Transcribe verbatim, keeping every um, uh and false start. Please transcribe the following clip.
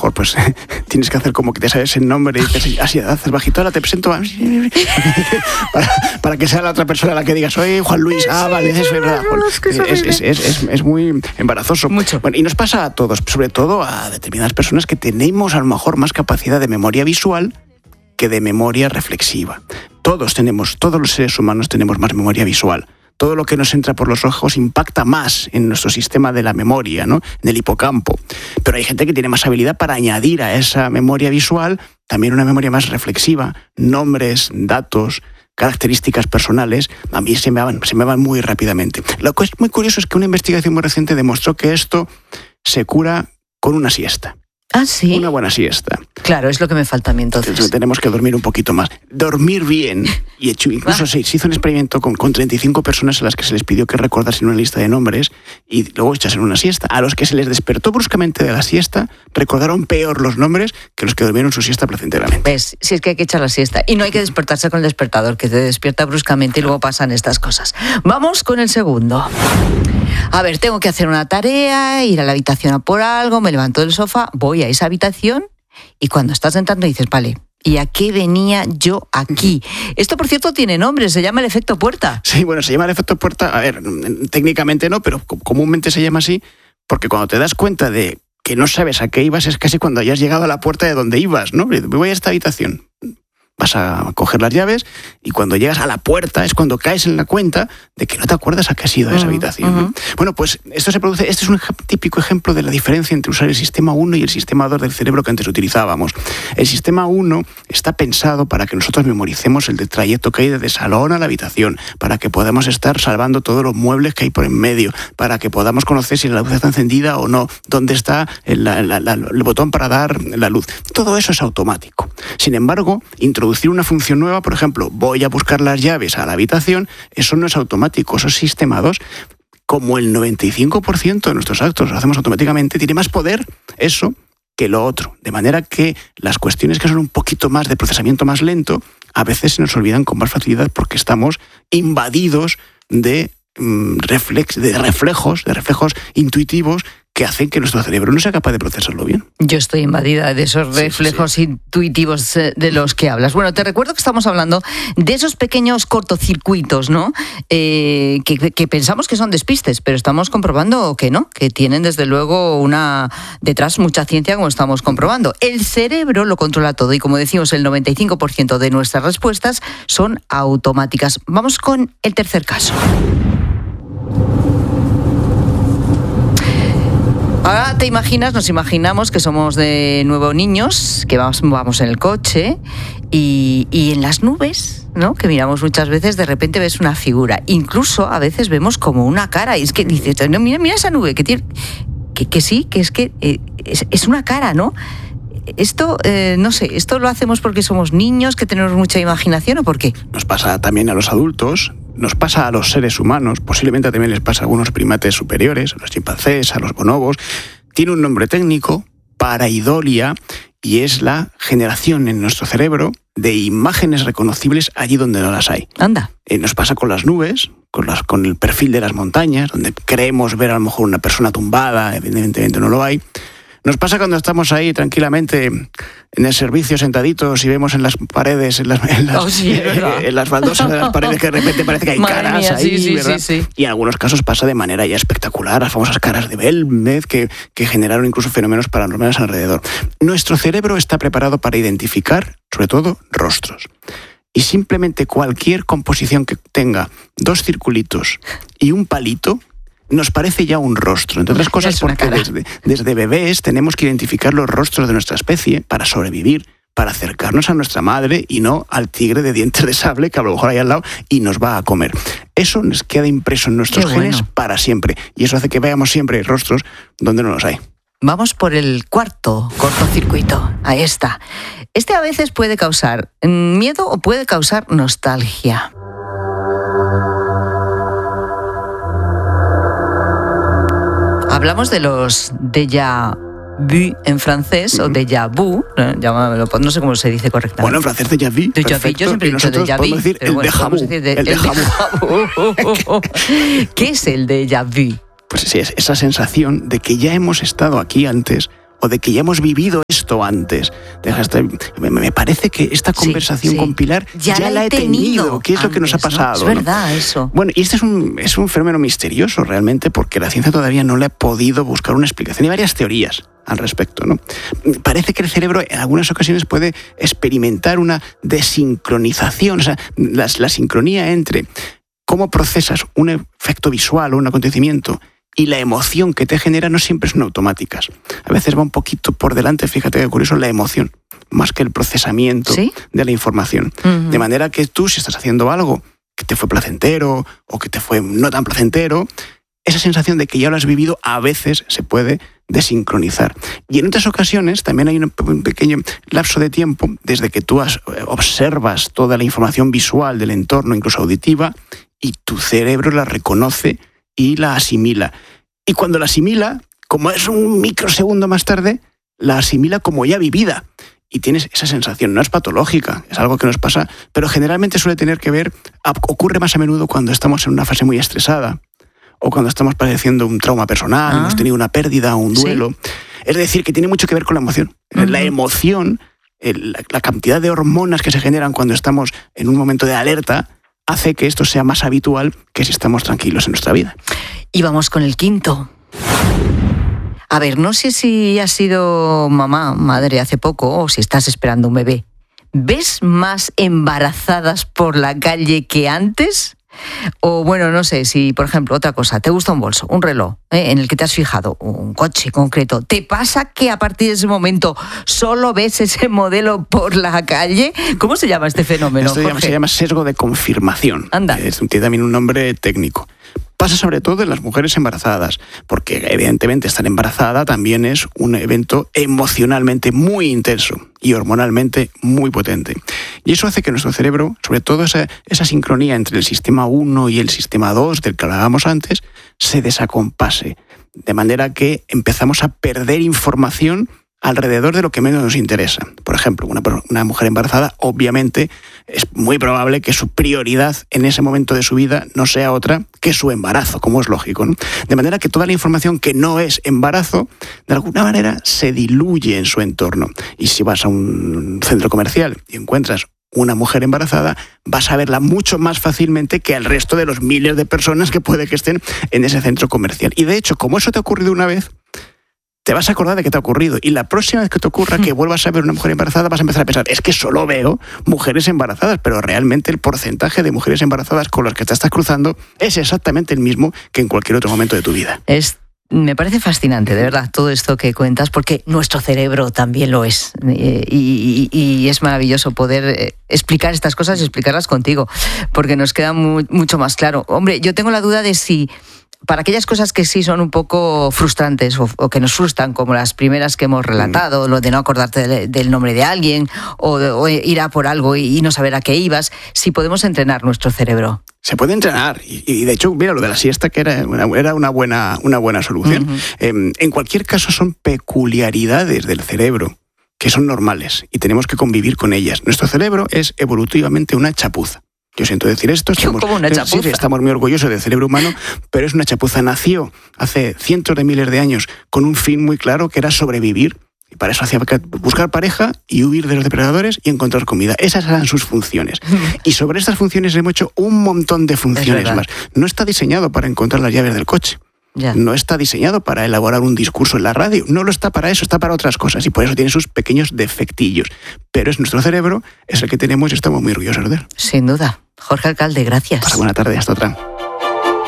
mejor pues tienes que hacer como que te sabes el nombre y dices, así haces bajito, ahora te presento a... para, para que sea la otra persona la que diga, soy Juan Luis. Ah, vale, es verdad, Juan. Es, es, es, es, es muy embarazoso. Mucho. Bueno, y nos pasa a todos, sobre todo a determinadas personas que tenemos a lo mejor más capacidad de memoria visual que de memoria reflexiva. Todos tenemos, todos los seres humanos tenemos más memoria visual. Todo lo que nos entra por los ojos impacta más en nuestro sistema de la memoria, ¿no? En el hipocampo. Pero hay gente que tiene más habilidad para añadir a esa memoria visual también una memoria más reflexiva, nombres, datos, características personales. A mí se me van, se me van muy rápidamente. Lo que es muy curioso es que una investigación muy reciente demostró que esto se cura con una siesta. Ah, sí. Una buena siesta. Claro, es lo que me falta a mí entonces. entonces tenemos que dormir un poquito más. Dormir bien. Y hecho, incluso ah. se, se hizo un experimento con, con treinta y cinco personas a las que se les pidió que recordasen una lista de nombres y luego echasen una siesta. A los que se les despertó bruscamente de la siesta, recordaron peor los nombres que los que durmieron su siesta placenteramente. ¿Ves? Si es que hay que echar la siesta. Y no hay que despertarse con el despertador, que te despierta bruscamente y luego pasan estas cosas. Vamos con el segundo. A ver, tengo que hacer una tarea, ir a la habitación a por algo, me levanto del sofá, voy a esa habitación y cuando estás entrando dices, vale, ¿y a qué venía yo aquí? Esto, por cierto, tiene nombre, se llama el efecto puerta. Sí, bueno, se llama el efecto puerta, a ver, técnicamente no, pero comúnmente se llama así porque cuando te das cuenta de que no sabes a qué ibas es casi cuando hayas llegado a la puerta de donde ibas, ¿no? Voy a esta habitación. Vas a coger las llaves y cuando llegas a la puerta es cuando caes en la cuenta de que no te acuerdas a qué has ido a esa habitación, ¿no? Uh-huh. Bueno, pues esto se produce, este es un típico ejemplo de la diferencia entre usar el sistema uno y el sistema dos del cerebro que antes utilizábamos. El sistema uno está pensado para que nosotros memoricemos el trayecto que hay desde el salón a la habitación, para que podamos estar salvando todos los muebles que hay por en medio, para que podamos conocer si la luz está encendida o no, dónde está el, la, la, la, el botón para dar la luz. Todo eso es automático. Sin embargo, introducir una función nueva, por ejemplo, voy a buscar las llaves a la habitación, eso no es automático, eso es sistema dos. Como el noventa y cinco por ciento de nuestros actos lo hacemos automáticamente, tiene más poder eso que lo otro. De manera que las cuestiones que son un poquito más de procesamiento más lento, a veces se nos olvidan con más facilidad porque estamos invadidos de, mm, reflex, de reflejos, de reflejos intuitivos que hacen que nuestro cerebro no sea capaz de procesarlo bien. Yo estoy invadida de esos reflejos sí, sí. intuitivos de los que hablas. Bueno, te recuerdo que estamos hablando de esos pequeños cortocircuitos, ¿no? Eh, que, que pensamos que son despistes, pero estamos comprobando que no, que tienen desde luego una detrás mucha ciencia, como estamos comprobando. El cerebro lo controla todo y, como decimos, el noventa y cinco por ciento de nuestras respuestas son automáticas. Vamos con el tercer caso. Ahora te imaginas, nos imaginamos que somos de nuevo niños, que vamos, vamos en el coche y, y en las nubes, ¿no? Que miramos muchas veces, de repente ves una figura. Incluso a veces vemos como una cara y es que dices, no, mira, mira esa nube, que tiene, que, que sí, que es que eh, es, es una cara, ¿no? Esto, eh, no sé, ¿esto lo hacemos porque somos niños, que tenemos mucha imaginación o por qué? Nos pasa también a los adultos, nos pasa a los seres humanos, posiblemente también les pasa a algunos primates superiores, a los chimpancés, a los bonobos. Tiene un nombre técnico, pareidolia, y es la generación en nuestro cerebro de imágenes reconocibles allí donde no las hay. Anda. Eh, nos pasa con las nubes, con, las, con el perfil de las montañas, donde creemos ver a lo mejor una persona tumbada, evidentemente no lo hay. Nos pasa cuando estamos ahí tranquilamente en el servicio sentaditos y vemos en las paredes, en las, en las, oh, sí, eh, en las baldosas de las paredes que de repente parece que hay Madre caras mía, ahí, sí, sí, ¿verdad? Sí, sí. Y en algunos casos pasa de manera ya espectacular, las famosas caras de Belmez que, que generaron incluso fenómenos paranormales alrededor. Nuestro cerebro está preparado para identificar, sobre todo, rostros. Y simplemente cualquier composición que tenga dos circulitos y un palito nos parece ya un rostro. Entre otras cosas porque desde, desde bebés tenemos que identificar los rostros de nuestra especie para sobrevivir, para acercarnos a nuestra madre y no al tigre de dientes de sable que a lo mejor hay al lado y nos va a comer. Eso nos queda impreso en nuestros Qué genes bueno. para siempre. Y eso hace que veamos siempre rostros donde no los hay. Vamos por el cuarto cortocircuito. Ahí está. Este a veces puede causar miedo o puede causar nostalgia. Hablamos de los déjà vu en francés, o déjà vu, llámamelo, no sé cómo se dice correctamente. Bueno, en francés déjà vu, déjà vu, yo siempre he dicho déjà vu, decir el bueno, déjà vu, decir de, el déjà vu. ¿Qué es el déjà vu? Pues sí, es esa sensación de que ya hemos estado aquí antes o de que ya hemos vivido esto antes. Dejaste, me, me parece que esta conversación sí, sí. con Pilar ya, ya la he tenido, tenido ¿qué es antes, lo que nos ha pasado? ¿no? Es verdad, ¿no? Eso. Bueno, y este es un, es un fenómeno misterioso realmente, porque la ciencia todavía no le ha podido buscar una explicación. Hay varias teorías al respecto, ¿no? Parece que el cerebro en algunas ocasiones puede experimentar una desincronización, o sea, la, la sincronía entre cómo procesas un efecto visual o un acontecimiento y la emoción que te genera no siempre son automáticas. A veces va un poquito por delante, fíjate qué curioso, la emoción, más que el procesamiento ¿Sí? de la información. Uh-huh. De manera que tú, si estás haciendo algo que te fue placentero o que te fue no tan placentero, esa sensación de que ya lo has vivido a veces se puede desincronizar. Y en otras ocasiones también hay un pequeño lapso de tiempo desde que tú has, observas toda la información visual del entorno, incluso auditiva, y tu cerebro la reconoce y la asimila. Y cuando la asimila, como es un microsegundo más tarde, la asimila como ya vivida. Y tienes esa sensación, no es patológica, es algo que nos pasa, pero generalmente suele tener que ver, ocurre más a menudo cuando estamos en una fase muy estresada, o cuando estamos padeciendo un trauma personal, ah. hemos tenido una pérdida o un duelo. ¿Sí? Es decir, que tiene mucho que ver con la emoción. Uh-huh. La emoción, el, la, la cantidad de hormonas que se generan cuando estamos en un momento de alerta, hace que esto sea más habitual que si estamos tranquilos en nuestra vida. Y vamos con el quinto. A ver, no sé si has sido mamá, madre hace poco, o si estás esperando un bebé. ¿Ves más embarazadas por la calle que antes? O bueno, no sé, si por ejemplo, otra cosa, te gusta un bolso, un reloj, ¿eh? en el que te has fijado, un coche concreto, ¿te pasa que a partir de ese momento solo ves ese modelo por la calle? ¿Cómo se llama este fenómeno, Esto Jorge? se llama sesgo de confirmación. Anda. Es, tiene también un nombre técnico. Pasa sobre todo en las mujeres embarazadas, porque evidentemente estar embarazada también es un evento emocionalmente muy intenso y hormonalmente muy potente. Y eso hace que nuestro cerebro, sobre todo esa, esa sincronía entre el sistema uno y el sistema dos, del que hablábamos antes, se desacompase. De manera que empezamos a perder información alrededor de lo que menos nos interesa. Por ejemplo, una, una mujer embarazada, obviamente, es muy probable que su prioridad en ese momento de su vida no sea otra que su embarazo, como es lógico, ¿no? De manera que toda la información que no es embarazo, de alguna manera, se diluye en su entorno. Y si vas a un centro comercial y encuentras una mujer embarazada, vas a verla mucho más fácilmente que al resto de los miles de personas que puede que estén en ese centro comercial. Y de hecho, como eso te ha ocurrido una vez, te vas a acordar de que te ha ocurrido. Y la próxima vez que te ocurra que vuelvas a ver una mujer embarazada, vas a empezar a pensar, es que solo veo mujeres embarazadas, pero realmente el porcentaje de mujeres embarazadas con las que te estás cruzando es exactamente el mismo que en cualquier otro momento de tu vida. Es Me parece fascinante, de verdad, todo esto que cuentas, porque nuestro cerebro también lo es. Y, y, y es maravilloso poder explicar estas cosas y explicarlas contigo, porque nos queda muy, mucho más claro. Hombre, yo tengo la duda de si, para aquellas cosas que sí son un poco frustrantes o, o que nos frustran, como las primeras que hemos relatado, mm. lo de no acordarte de, del nombre de alguien o, de, o ir a por algo y, y no saber a qué ibas, si podemos entrenar nuestro cerebro. Se puede entrenar y, y de hecho, mira, lo de la siesta que era una, era una, buena, una buena solución. Uh-huh. Eh, en cualquier caso son peculiaridades del cerebro que son normales y tenemos que convivir con ellas. Nuestro cerebro es evolutivamente una chapuza. Yo siento decir esto, estamos, como una chapuza. Sí, estamos muy orgullosos del cerebro humano, pero es una chapuza. Nació hace cientos de miles de años con un fin muy claro, que era sobrevivir. Y para eso hacía buscar pareja y huir de los depredadores y encontrar comida. Esas eran sus funciones. Y sobre estas funciones hemos hecho un montón de funciones más. No está diseñado para encontrar las llaves del coche. Ya. No está diseñado para elaborar un discurso en la radio. No lo está para eso, está para otras cosas. Y por eso tiene sus pequeños defectillos. Pero es nuestro cerebro, es el que tenemos y estamos muy orgullosos de él. Sin duda. Jorge Alcalde, gracias. Pasa buena tarde, hasta otra.